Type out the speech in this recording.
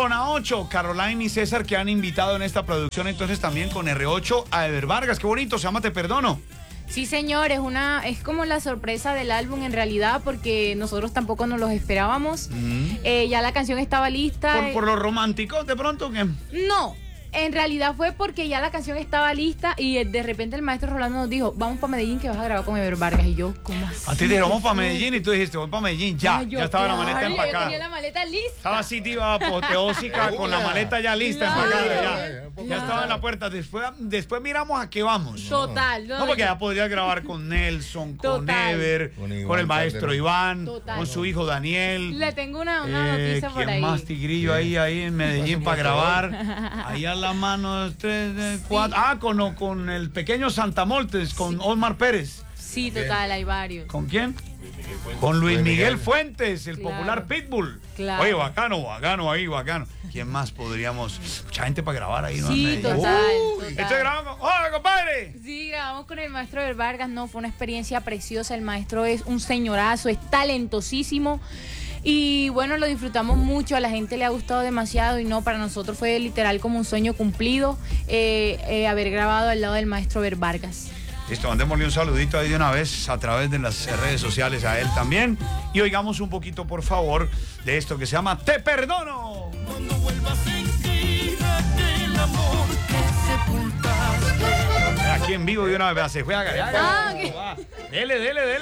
Zona 8, Caroline y César, que han invitado en esta producción entonces también con R8 a Ever Vargas. Qué bonito, se llama Te Perdono. Sí, señor, es como la sorpresa del álbum en realidad, porque nosotros tampoco nos los esperábamos. Ya la canción estaba lista. ¿Por los románticos de pronto qué? No, en realidad fue porque ya la canción estaba lista y de repente el maestro Rolando nos dijo, vamos para Medellín que vas a grabar con Ever Vargas. Y yo, ¿cómo así? A ti te dijeron, vamos para Medellín y tú dijiste, voy para Medellín, ya. Ay, Ya estaba la maleta empacada. Yo tenía la maleta lista. Estaba así, diva apoteósica, con la maleta ya lista, empacada, ya estaba en la puerta. Después miramos a qué vamos. Total. No, porque ya podrías grabar con Nelson, con Total. Ever, con el maestro Iván, Total. con su hijo Daniel. Le tengo una noticia por ahí. ¿Quién más, Tigrillo, ahí en Medellín para grabar? Ahí a la mano, 3, 4. Ah, con el pequeño Santamoltes, con Osmar Pérez. Sí, total, hay varios. ¿Con quién? Con Luis Miguel Fuentes, el Claro. popular Pitbull. Claro. Oye, bacano ahí, bacano. ¿Quién más podríamos? Mucha gente para grabar ahí, ¿no? Sí, total. Entonces grabamos con... ¡Hola, compadre! Sí, grabamos con el maestro Ever Vargas. No, fue una experiencia preciosa. El maestro es un señorazo, es talentosísimo. Y bueno, lo disfrutamos mucho, a la gente le ha gustado demasiado y no, para nosotros fue literal como un sueño cumplido haber grabado al lado del maestro Ever Vargas. Listo, mandémosle un saludito ahí de una vez a través de las redes sociales a él también. Y oigamos un poquito, por favor, de esto que se llama Te Perdono. Cuando vuelvas a sentir aquel amor que sepultaste. Aquí en vivo de una vez, se juega. Ah, ok. Dele.